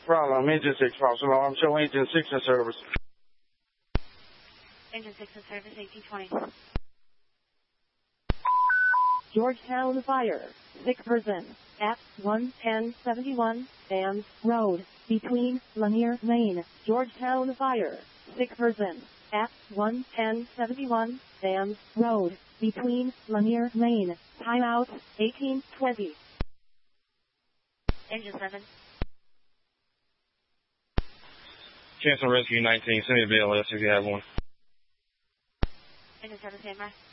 Problem, Engine 6, false alarm. Show Engine 6 in service. Engine 6 in service, 1820. Georgetown Fire. Sick person at 11071 Dams Road, between Lanier Lane. Georgetown Fire. Sick person at 11071 Dams Road, between Lanier Lane. Timeout, 1820. Engine 7. Cancel Rescue 19. Send me a BLS if you have one. Engine 7, standby.